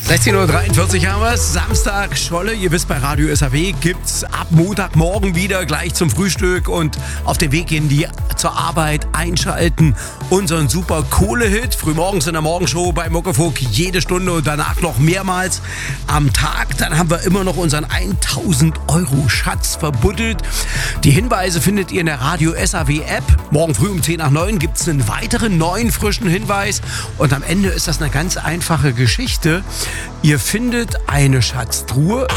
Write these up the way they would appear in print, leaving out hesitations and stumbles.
16.43 Uhr haben wir es. Samstag, Scholle. Ihr wisst, bei Radio SAW gibt's ab Montagmorgen wieder gleich zum Frühstück und auf dem Weg zur Arbeit einschalten. Unseren super Kohle-Hit. Frühmorgens in der Morgenshow bei Muckefuck jede Stunde und danach noch mehrmals am Tag. Dann haben wir immer noch unseren 1000 Euro Schatz verbuddelt. Die Hinweise findet ihr in der Radio SAW App. Morgen früh um 10 nach 9 gibt's einen weiteren neuen frischen Hinweis. Und am Ende ist das eine ganz einfache Geschichte. Ihr findet eine Schatztruhe,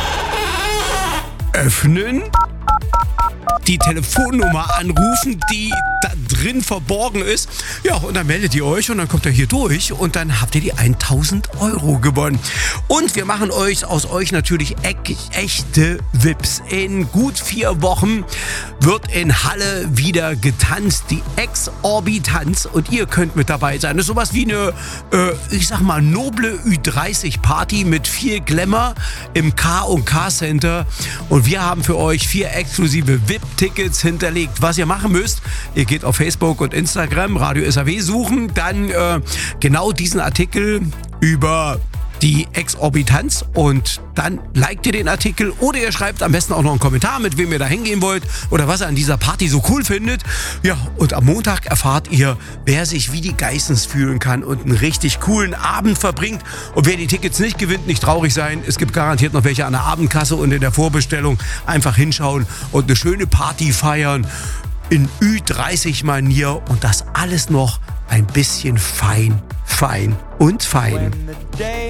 öffnen, die Telefonnummer anrufen, die da drin verborgen ist. Ja, und dann meldet ihr euch und dann kommt ihr hier durch und dann habt ihr die 1000 Euro gewonnen. Und wir machen aus euch natürlich echte VIPs. In gut 4 Wochen wird in Halle wieder getanzt, die Exorbitanz, und ihr könnt mit dabei sein. Das ist sowas wie eine, ich sag mal, noble Ü30-Party mit viel Glamour im K&K Center. Und wir haben für euch 4 exklusive VIP-Tickets hinterlegt. Was ihr machen müsst, ihr geht auf Facebook und Instagram, Radio SAW suchen, dann genau diesen Artikel über die Exorbitanz und dann liked ihr den Artikel oder ihr schreibt am besten auch noch einen Kommentar, mit wem ihr da hingehen wollt oder was ihr an dieser Party so cool findet. Ja, und am Montag erfahrt ihr, wer sich wie die Geissens fühlen kann und einen richtig coolen Abend verbringt. Und wer die Tickets nicht gewinnt, nicht traurig sein. Es gibt garantiert noch welche an der Abendkasse und in der Vorbestellung. Einfach hinschauen und eine schöne Party feiern in Ü30-Manier und das alles noch ein bisschen fein und fein.